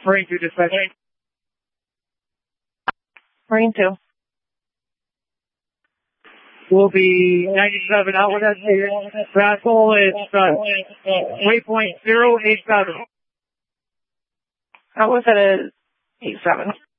Marine 2 dispatch. Marine 2. Will be 97 out with that vessel. It's waypoint 087. That was at a 87.